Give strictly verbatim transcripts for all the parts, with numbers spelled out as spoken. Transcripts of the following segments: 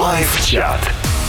Лайв-чат.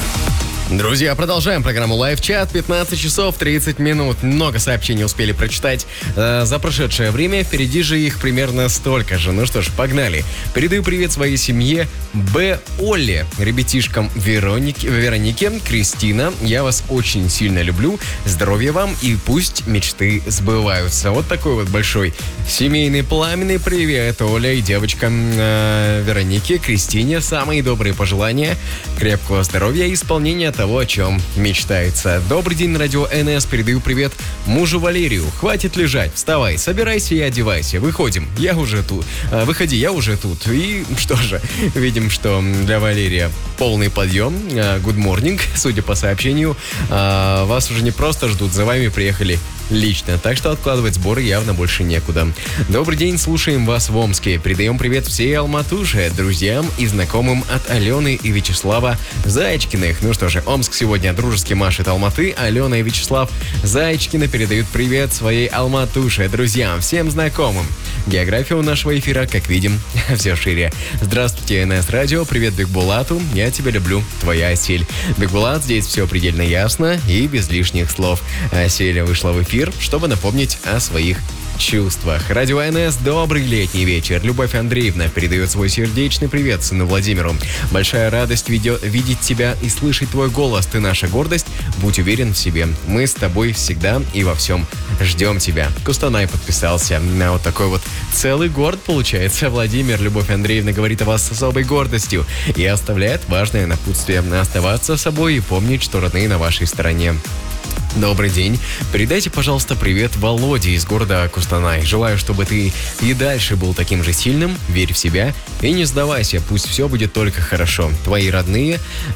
Друзья, продолжаем программу Лайв-чат. пятнадцать часов тридцать минут. Много сообщений успели прочитать э, за прошедшее время. Впереди же их примерно столько же. Ну что ж, погнали. Передаю привет своей семье Б. Оле, ребятишкам Веронике, Веронике, Кристина. Я вас очень сильно люблю. Здоровья вам и пусть мечты сбываются. Вот такой вот большой семейный пламенный привет Оле и девочкам э, Веронике, Кристине. Самые добрые пожелания, крепкого здоровья и исполнения того, о чем мечтается. Добрый день, радио эн эс. Передаю привет мужу Валерию. Хватит лежать, вставай, собирайся и одевайся. Выходим, я уже тут. А, выходи, я уже тут. И что же, видим, что для Валерия полный подъем. А, good morning, судя по сообщению. А, вас уже не просто ждут, за вами приехали лично. Так что откладывать сборы явно больше некуда. Добрый день, слушаем вас в Омске. Передаем привет всей Алматуше, друзьям и знакомым от Алены и Вячеслава Заячкиных. Ну что же, Омск сегодня дружески машет Алматы. Алена и Вячеслав Заячкины передают привет своей Алматуше, друзьям, всем знакомым. География у нашего эфира, как видим, все шире. Здравствуйте, эн эс Радио. Привет Бекбулату. Я тебя люблю. Твоя Асель. Бекбулат, здесь все предельно ясно и без лишних слов. Асель вышла в эфир, чтобы напомнить о своих чувствах. Радио эн эс, добрый летний вечер. Любовь Андреевна передает свой сердечный привет сыну Владимиру. Большая радость видео, видеть тебя и слышать твой голос. Ты наша гордость. Будь уверен в себе. Мы с тобой всегда и во всем ждем тебя. Кустанай подписался на вот такой вот целый город, получается. Владимир, Любовь Андреевна говорит о вас с особой гордостью и оставляет важное напутствие оставаться собой и помнить, что родные на вашей стороне. Добрый день. Передайте, пожалуйста, привет Володе из города Кустанай. Желаю, чтобы ты и дальше был таким же сильным, верь в себя и не сдавайся, пусть все будет только хорошо. Твои родные